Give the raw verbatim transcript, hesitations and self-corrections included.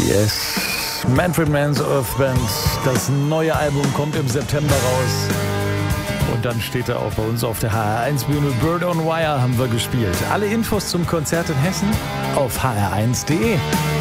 Yes. Manfred Mann's Earth Band. Das neue Album kommt im September raus. Und dann steht er auch bei uns auf der H R eins Bühne. Bird on Wire haben wir gespielt. Alle Infos zum Konzert in Hessen auf h r eins punkt de.